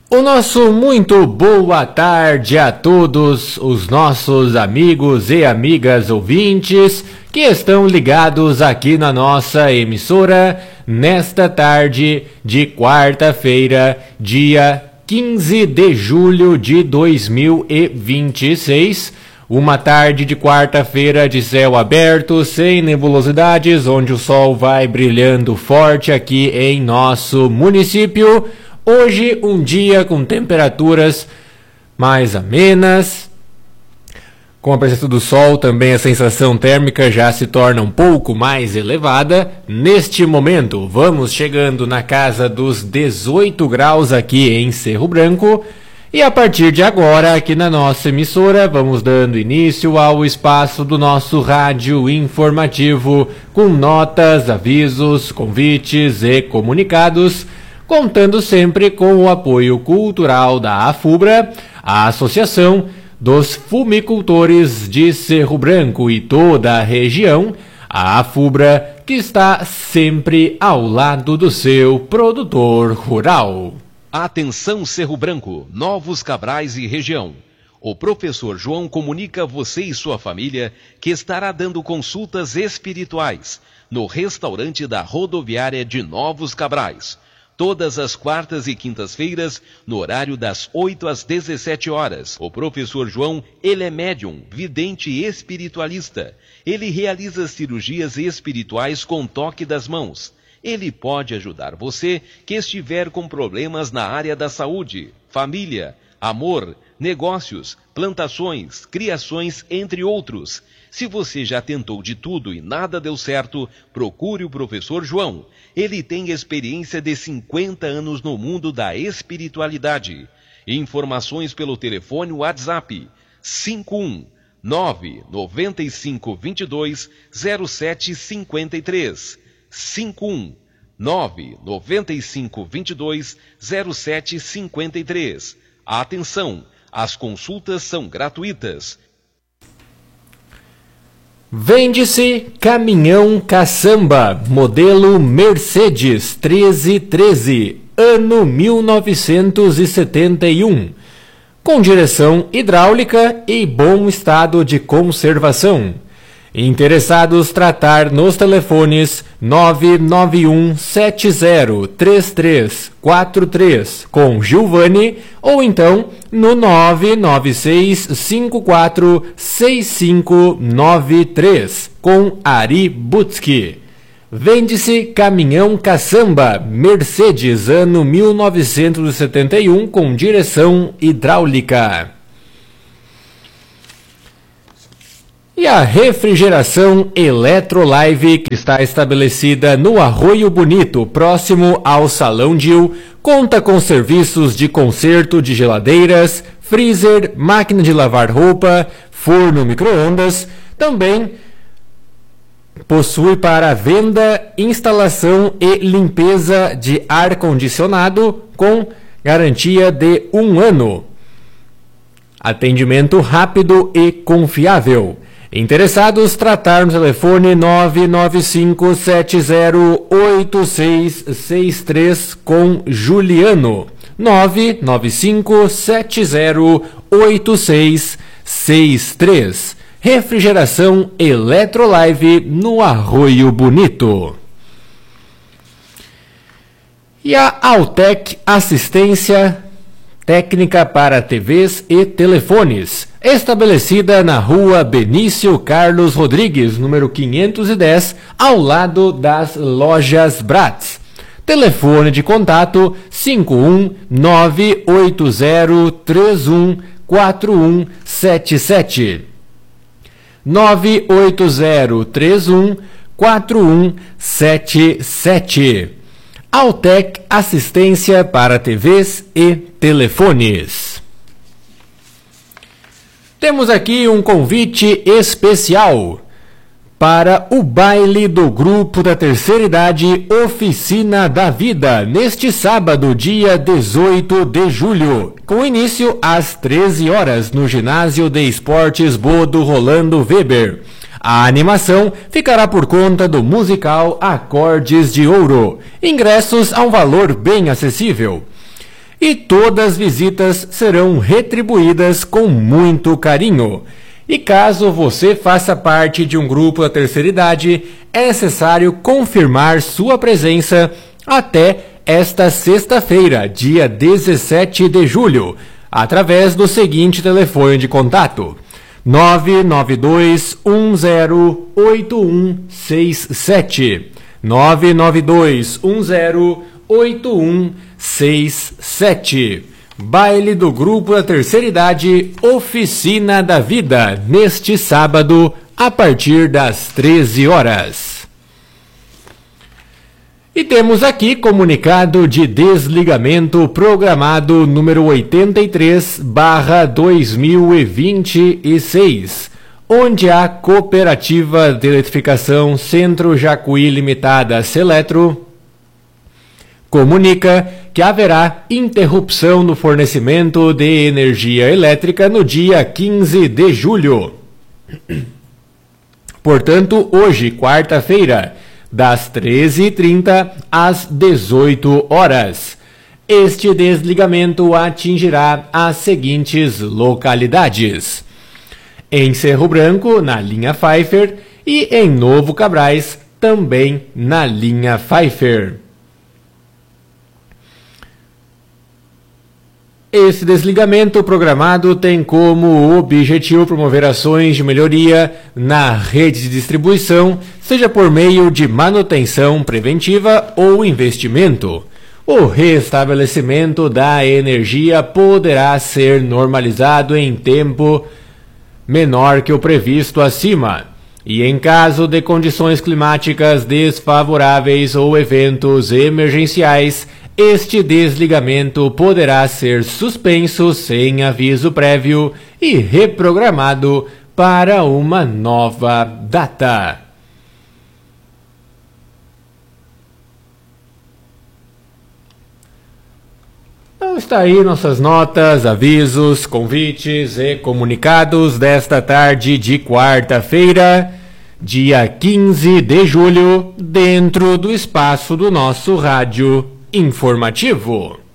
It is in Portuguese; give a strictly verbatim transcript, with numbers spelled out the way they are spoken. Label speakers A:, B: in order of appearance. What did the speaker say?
A: O nosso muito boa tarde a todos os nossos amigos e amigas ouvintes que estão ligados aqui na nossa emissora nesta tarde de quarta-feira, dia quinze de julho de dois mil e vinte e seis. Uma tarde de quarta-feira de céu aberto, sem nebulosidades, onde o sol vai brilhando forte aqui em nosso município. Hoje, um dia com temperaturas mais amenas. Com a presença do sol, também a sensação térmica já se torna um pouco mais elevada. Neste momento, vamos chegando na casa dos dezoito graus aqui em Cerro Branco. E a partir de agora, aqui na nossa emissora, vamos dando início ao espaço do nosso rádio informativo, com notas, avisos, convites e comunicados, contando sempre com o apoio cultural da AFUBRA, a Associação dos Fumicultores de Cerro Branco e toda a região, a AFUBRA, que está sempre ao lado do seu produtor rural.
B: Atenção Cerro Branco, Novos Cabrais e região. O professor João comunica a você e sua família que estará dando consultas espirituais no restaurante da rodoviária de Novos Cabrais. Todas as quartas e quintas-feiras, no horário das oito às dezessete horas. O professor João, ele é médium, vidente e espiritualista. Ele realiza cirurgias espirituais com toque das mãos. Ele pode ajudar você que estiver com problemas na área da saúde, família, amor, negócios, plantações, criações, entre outros. Se você já tentou de tudo e nada deu certo, procure o professor João. Ele tem experiência de cinquenta anos no mundo da espiritualidade. Informações pelo telefone WhatsApp cinco um nove nove cinco dois dois zero sete cinco três. cinco um nove nove cinco dois dois zero sete cinco três. Atenção, as consultas são gratuitas.
A: Vende-se caminhão caçamba, modelo Mercedes treze treze, ano mil novecentos e setenta e um, com direção hidráulica e bom estado de conservação. Interessados tratar nos telefones nove nove um sete zero três três quatro três com Giovanni ou então no nove nove seis cinco quatro seis cinco nove três com Ari Butski. Vende-se caminhão caçamba Mercedes ano mil novecentos e setenta e um com direção hidráulica. E a refrigeração Eletrolive, que está estabelecida no Arroio Bonito, próximo ao Salão Dil, conta com serviços de conserto de geladeiras, freezer, máquina de lavar roupa, forno micro-ondas. Também possui para venda, instalação e limpeza de ar-condicionado com garantia de um ano. Atendimento rápido e confiável. Interessados, tratar no telefone nove nove cinco sete zero oito seis seis três com Juliano. nove nove cinco sete zero oito seis seis três. Refrigeração Eletrolive no Arroio Bonito. E a Altec Assistência Técnica para T Vs e telefones, estabelecida na rua Benício Carlos Rodrigues, número quinhentos e dez, ao lado das lojas Bratz. Telefone de contato cinco um nove oito zero três um quatro um sete sete. nove oito zero três um quatro um sete sete. Altec Assistência para T Vs e telefones. Temos aqui um convite especial para o baile do grupo da terceira idade Oficina da Vida, neste sábado, dia dezoito de julho, com início às treze horas no Ginásio de Esportes Bodo Rolando Weber. A animação ficará por conta do musical Acordes de Ouro. Ingressos a um valor bem acessível. e todas as visitas serão retribuídas com muito carinho. E caso você faça parte de um grupo da terceira idade, é necessário confirmar sua presença até esta sexta-feira, dia dezessete de julho, através do seguinte telefone de contato: nove nove dois um zero oito um seis sete, nove nove dois um zero oito um seis sete. Baile do Grupo da Terceira Idade, Oficina da Vida, neste sábado, a partir das treze horas. E temos aqui comunicado de desligamento programado número oitenta e três barra dois mil e vinte e seis, onde a Cooperativa de Eletrificação Centro Jacuí Limitada Seletro comunica que haverá interrupção no fornecimento de energia elétrica no dia quinze de julho. Portanto, hoje, quarta-feira, das treze e trinta às dezoito horas. Este desligamento atingirá as seguintes localidades: em Cerro Branco, na linha Pfeiffer, e em Novo Cabrais, também na linha Pfeiffer. Esse desligamento programado tem como objetivo promover ações de melhoria na rede de distribuição, seja por meio de manutenção preventiva ou investimento. O restabelecimento da energia poderá ser normalizado em tempo menor que o previsto acima, e em caso de condições climáticas desfavoráveis ou eventos emergenciais, este desligamento poderá ser suspenso sem aviso prévio e reprogramado para uma nova data. Então está aí nossas notas, avisos, convites e comunicados desta tarde de quarta-feira, dia quinze de julho, dentro do espaço do nosso rádio informativo.